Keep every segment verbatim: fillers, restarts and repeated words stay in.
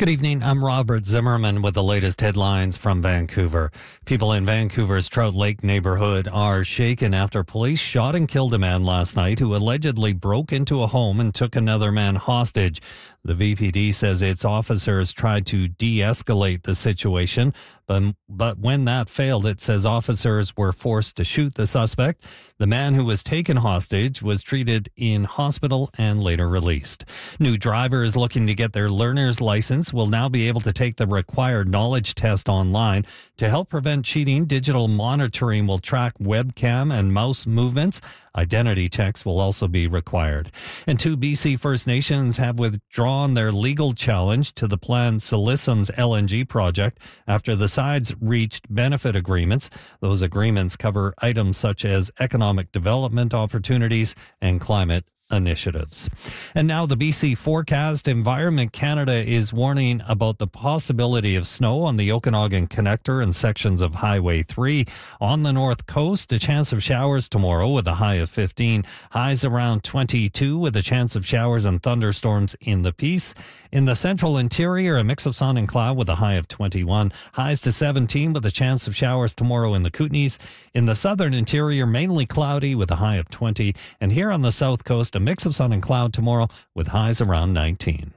Good evening. I'm Robert Zimmerman with the latest headlines from Vancouver. People in Vancouver's Trout Lake neighborhood are shaken after police shot and killed a man last night who allegedly broke into a home and took another man hostage. The V P D says its officers tried to de-escalate the situation, but, but when that failed, it says officers were forced to shoot the suspect. The man who was taken hostage was treated in hospital and later released. New drivers looking to get their learner's license will now be able to take the required knowledge test online. To help prevent cheating, digital monitoring will track webcam and mouse movements. Identity checks will also be required. And two B C First Nations have withdrawn their legal challenge to the planned Silesom's L N G project after the sides reached benefit agreements. Those agreements cover items such as economic development opportunities and climate initiatives. And now the B C forecast. Environment Canada is warning about the possibility of snow on the Okanagan Connector and sections of Highway three. On the north coast, a chance of showers tomorrow with a high of fifteen. Highs around twenty-two with a chance of showers and thunderstorms in the Peace. In the central interior, a mix of sun and cloud with a high of twenty-one. Highs to seventeen with a chance of showers tomorrow in the Kootenays. In the southern interior, mainly cloudy with a high of twenty. And here on the south coast, a mix of sun and cloud tomorrow with highs around nineteen.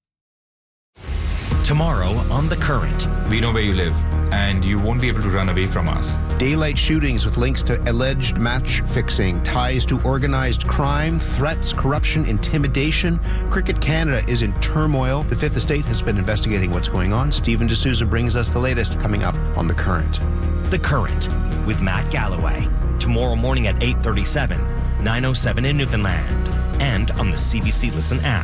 Tomorrow on The Current. We know where you live, and you won't be able to run away from us. Daylight shootings with links to alleged match fixing, ties to organized crime, threats, corruption, intimidation. Cricket Canada is in turmoil. The Fifth Estate has been investigating what's going on. Stephen D'Souza brings us the latest coming up on The Current. The Current with Matt Galloway. Tomorrow morning at eight thirty-seven, nine oh seven in Newfoundland, and on the C B C Listen app.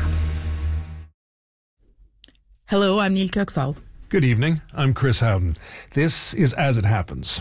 Hello, I'm Neil Kirksall. Good evening, I'm Chris Howden. This is As It Happens.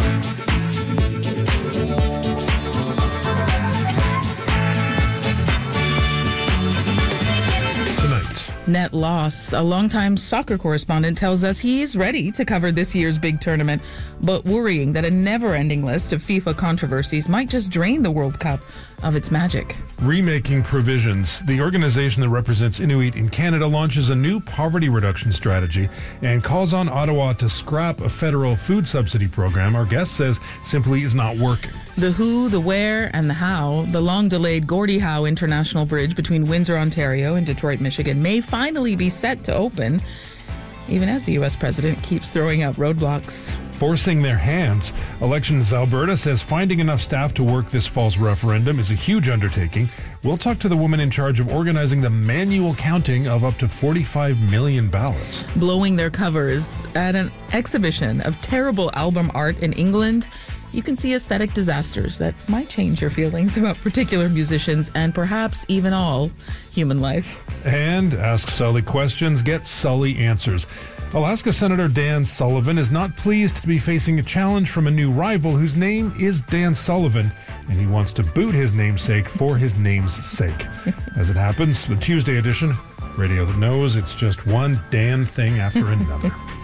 Net loss. A longtime soccer correspondent tells us he's ready to cover this year's big tournament, but worrying that a never-ending list of FIFA controversies might just drain the World Cup of its magic. Remaking Provisions, the organization that represents Inuit in Canada, launches a new poverty reduction strategy and calls on Ottawa to scrap a federal food subsidy program our guest says simply is not working. The who, the where, and the how, the long-delayed Gordie Howe International Bridge between Windsor, Ontario and Detroit, Michigan may finally be set to open, even as the U S president keeps throwing up roadblocks. Forcing their hands. Elections Alberta says finding enough staff to work this fall's referendum is a huge undertaking. We'll talk to the woman in charge of organizing the manual counting of up to forty-five million ballots. Blowing their covers at an exhibition of terrible album art in England. You can see aesthetic disasters that might change your feelings about particular musicians and perhaps even all human life. And Ask Sully questions, get Sully answers. Alaska Senator Dan Sullivan is not pleased to be facing a challenge from a new rival whose name is Dan Sullivan, and he wants to boot his namesake for his name's sake. As it happens, the Tuesday edition, radio that knows it's just one Dan thing after another.